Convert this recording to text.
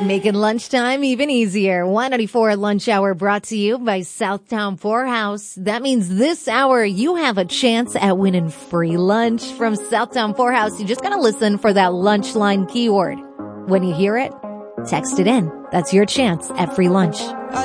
Making lunchtime even easier. 194 Lunch Hour brought to you by Southtown Poorhouse. That means this hour you have a chance at winning free lunch from Southtown Poorhouse. You just got to listen for that lunch line keyword. When you hear it, text it in. That's your chance at free lunch.